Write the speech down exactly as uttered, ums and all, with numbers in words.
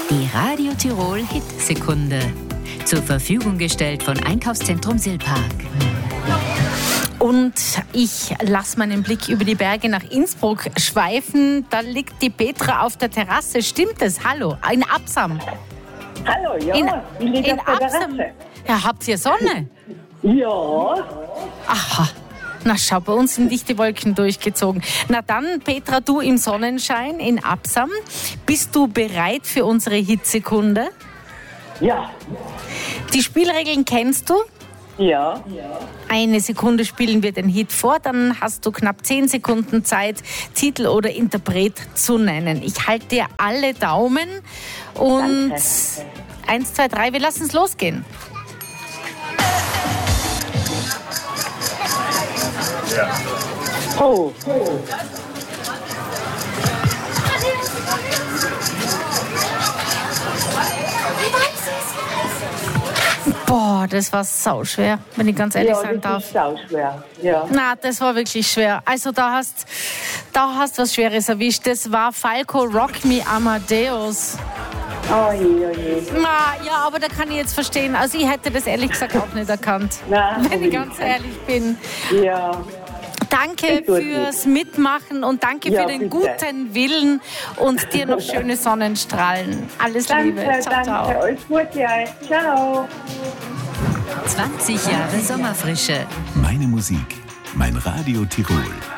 Die Radio Tirol Hitsekunde. Zur Verfügung gestellt von Einkaufszentrum Silpark. Und ich lasse meinen Blick über die Berge nach Innsbruck schweifen. Da liegt die Petra auf der Terrasse. Stimmt es? Hallo, in Absam. Hallo, ja, In, ich liege in auf der Absam. Terrasse. Ja, habt ihr Sonne? Ja, Aha. Na schau, bei uns sind dichte Wolken durchgezogen. Na dann, Petra, du im Sonnenschein in Absam. Bist du bereit für unsere Hitsekunde? ja, Die Spielregeln kennst du? ja, Eine Sekunde spielen wir den Hit vor, dann hast du knapp zehn Sekunden Zeit, Titel oder Interpret zu nennen. Ich halte dir alle Daumen und Danke. eins, zwei, drei, wir lassen es losgehen. oh, Boah, das war sauschwer, wenn ich ganz ehrlich ja, sein das darf. ist sauschwer, ja. Na, das war wirklich schwer. Also da hast da hast was Schweres erwischt. Das war Falco Rock Me Amadeus. Oh je, oh je. Na, ja, aber da kann ich jetzt verstehen. Also ich hätte das ehrlich gesagt auch nicht erkannt, Nein, wenn ich aber ganz ehrlich bin. Ja, Danke Ich tue fürs Mitmachen und danke Ja, für den bitte. guten Willen und dir noch schöne Sonnenstrahlen. Alles danke, Liebe. Ciao, danke, ciao. alles Gute euch. Ciao. zwanzig Jahre Sommerfrische. Meine Musik, mein Radio Tirol.